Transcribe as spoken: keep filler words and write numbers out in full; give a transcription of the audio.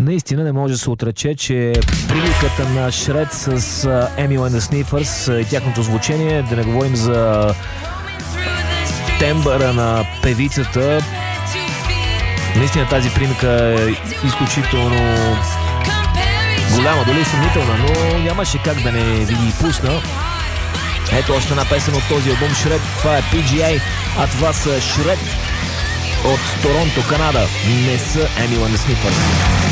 Наистина не може да се отрече, че приликата на Шред с Emil and the Sniffers и тяхното звучение, да не говорим за тембъра на певицата, наистина тази примика е изключително голяма, дори съмнителна, но нямаше как да не ви ги пусна. Ето още една песен от този албум Шред. Това е Пи Джи Ей, а това са Шред от Торонто, Канада. Не са Emil and the Sniffers.